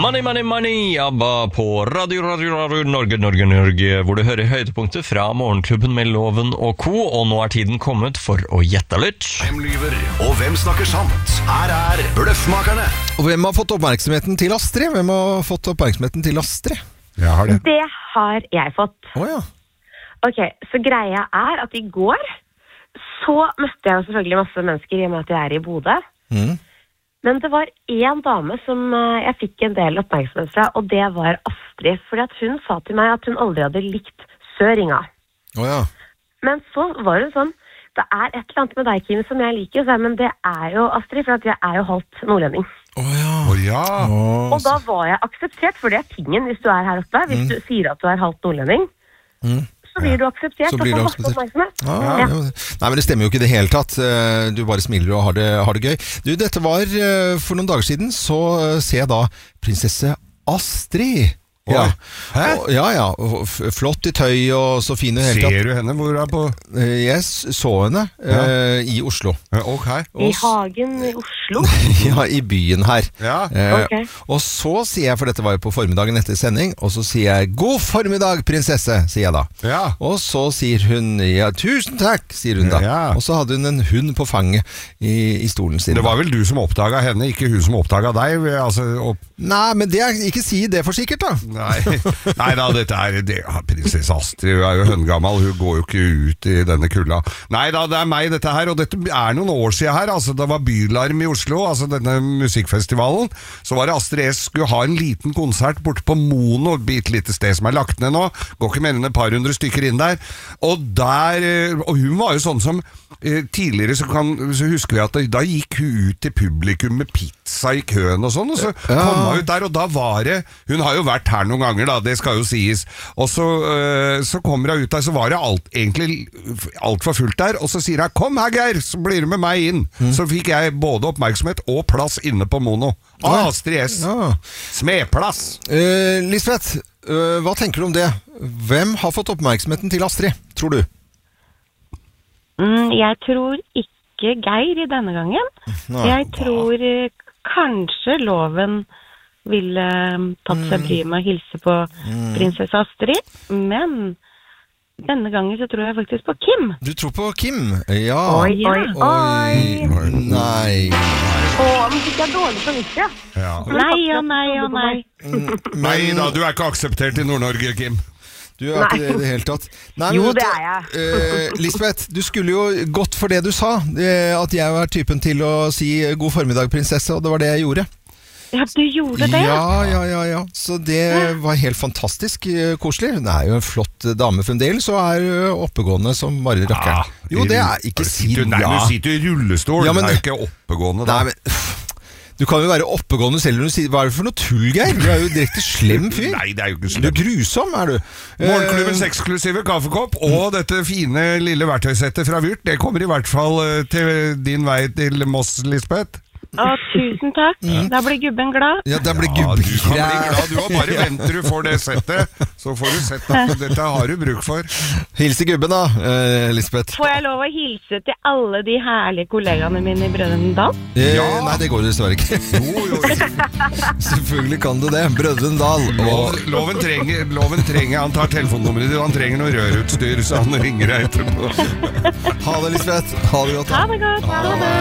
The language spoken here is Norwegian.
Money, money, money, ABBA på Radio Norge, hvor du hører høydepunkter fra Morgenklubben med Loven og Co. Og nå er tiden kommet for å gjette litt. Hvem lyver, og hvem snakker sant? Her Bløffmakerne. Og hvem har fått oppmerksomheten til Astrid? Jeg har det. Det har jeg fått. Ja. Ok, så greia at i går så møtte jeg jo selvfølgelig masse mennesker i og med at jeg i Bodø. Men det var en dame som jeg fikk en del oppmerksomhet fra, og det var Astrid. Fordi at hun sa til meg at hun aldri hadde likt Søringa. Ja. Men så var det sånn, det et eller annet med deg, Kim, som jeg liker, så men det jo Astrid, for at jeg jo halvt nordlending. Ja. Og da var jeg akseptert, for det tingen hvis du her oppe. Hvis du sier at du halvt nordlending, så blir du akseptert. Så blir du akseptert. Ja. Nei, men det stemmer jo ikke i det hele tatt. Du bare smiler og har det gøy. Du, dette var for noen dager siden, så ser jeg da prinsesse Astrid. Ja. Hæ? Ja. Flott i tøy og så fin i hele tatt. Ser du henne hvor du på? Jeg så henne i Oslo. Ok. I hagen i Oslo? Ja, i byen her. Ja. Okay. Og så sier jeg, for dette var jo på formiddagen etter sending, og så sier jeg, god formiddag, prinsesse, sier jeg da. Ja. Og så sier hun, ja, tusen takk, sier hun da. Ja. Og så hadde hun en hund på fanget i stolen sin. Det var vel du som oppdaget henne, ikke hun som oppdaget deg? Altså, Nei, men ikke si det for sikkert da. Nei da, dette prinsesse Astrid, hun jo høngammal, hun går jo ikke ut i denne kulda. Nei da, det meg dette her, og dette noen år siden her, altså det var Bylarm i Oslo, altså denne musikkfestivalen, så var det Astrid S skulle ha en liten konsert borte på Mono, et bitte lite sted som lagt ned nå, går ikke mer enn et par hundre stykker inn der, og hun var jo sånn som tidligere så husker vi at da gikk hun ut til publikum med pizza i køen og sånn, og så kom hun ut der, og da var det, hun har jo vært her noen ganger da, det skal jo sies, og så kommer hun ut der, så var det egentlig alt for fullt der, og så sier hun, kom her Geir, så blir du med meg inn. Så fikk jeg både oppmerksomhet og plass inne på Mono. Astrid S. Smedplass. Lisbeth, hva tenker du om det? Hvem har fått oppmerksomheten til Astrid, tror du? Jeg tror ikke Geir i denne gangen. Jeg tror kanskje Loven ville tatt seg bry med å hilse på prinsesse Astrid, men denne gangen så tror jeg faktisk på Kim. Du tror på Kim? Ja. Oi. Nei. Men fikk jeg dårlig for viktig, Ja. Nei. Nei da, du ikke akseptert i Nord-Norge, Kim. Du ikke det i det hele tatt. Nei, Jo, men det jeg. Lisbeth, du skulle jo gått for det du sa, at jeg var typen til å si god formiddag, prinsesse, og det var det jeg gjorde. Ja, du gjorde det? Ja. Så det var helt fantastisk koselig. Hun jo en flott dame fremdeles, og oppegående som bare rakkeren. Jo, det ikke si ja. Nei, du sitter i rullestol, ja, men, det ikke oppegående da. Nei, men du kan jo være oppegående selv når du sier, hva det for noe tull, Geir? Du jo direkte slem fyr. Nei, det jo ikke slem. Du grusom, du. Morgenklubbens eksklusive kaffekopp og dette fine lille verktøysettet fra Vyrt, det kommer i hvert fall til din vei til Moss, Lisbeth. Tusen takk. Da blir gubben glad. Ja, da blir gubben du kan bli glad. Du har bare venter du får det settet, så får du sett at dette har du bruk for. Hils til gubben da, Lisbeth. Får jeg lov å hilse til alle de herlige kollegaene mine i Brødrene Dal? Nei, det går dessverre ikke. Jo. Selvfølgelig kan du det. Brødrene Dal. Loven trenger, han tar telefonnummeret ditt, han trenger noe rørutstyr, så han ringer deg etterpå. Ha det, Lisbeth. Ha det godt. Ha det godt.